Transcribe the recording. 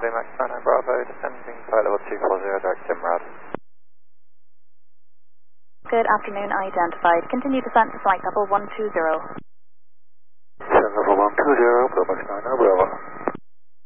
Charlie Max 99 Bravo, descending flight level 240, direct Simrad. Good afternoon, identified. Continue descent to flight level 120. Descent level 120, Bravo Max 99 Bravo.